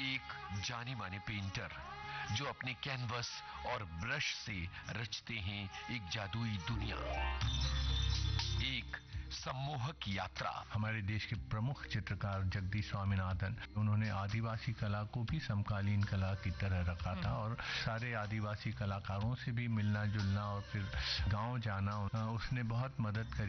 एक जाने माने पेंटर जो अपने कैनवस और ब्रश से रचते हैं एक जादुई दुनिया, एक सम्मोहक यात्रा। हमारे देश के प्रमुख चित्रकार जगदीश स्वामीनाथन, उन्होंने आदिवासी कला को भी समकालीन कला की तरह रखा था और सारे आदिवासी कलाकारों से भी मिलना जुलना और फिर गांव जाना, उसने बहुत मदद करी